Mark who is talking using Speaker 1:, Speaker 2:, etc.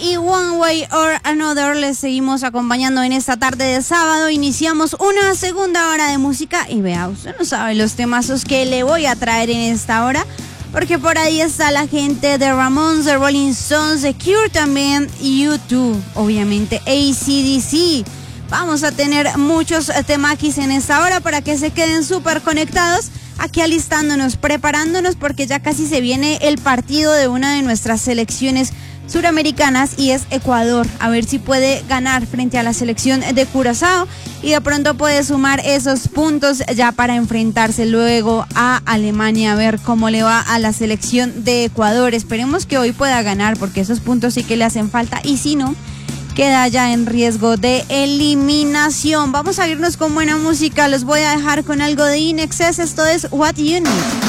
Speaker 1: y One Way or Another. Les seguimos acompañando en esta tarde de sábado. Iniciamos una segunda hora de música y vea, usted no sabe los temazos que le voy a traer en esta hora, porque por ahí está la gente de Ramones, de Rolling Stones, de Cure también, y U2, obviamente AC/DC. Vamos a tener muchos temaquis en esta hora para que se queden súper conectados, aquí alistándonos, preparándonos, porque ya casi se viene el partido de una de nuestras selecciones suramericanas y es Ecuador. A ver si puede ganar frente a la selección de Curazao y de pronto puede sumar esos puntos ya para enfrentarse luego a Alemania, a ver cómo le va a la selección de Ecuador. Esperemos que hoy pueda ganar, porque esos puntos sí que le hacen falta, y si no, queda ya en riesgo de eliminación. Vamos a irnos con buena música. Los voy a dejar con algo de In Excess. Esto es What You Need.